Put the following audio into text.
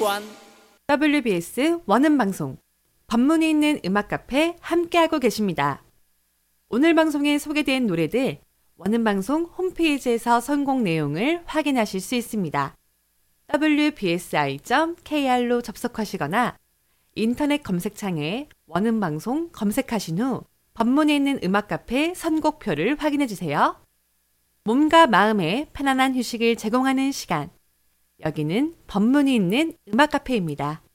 WBS 원음방송 법문이 있는 음악카페 함께하고 계십니다. 오늘 방송에 소개된 노래들 원음방송 홈페이지에서 선곡 내용을 확인하실 수 있습니다. wbsi.kr로 접속하시거나 인터넷 검색창에 원음방송 검색하신 후 법문이 있는 음악카페 선곡표를 확인해주세요. 몸과 마음에 편안한 휴식을 제공하는 시간. 여기는 법문이 있는 음악카페입니다.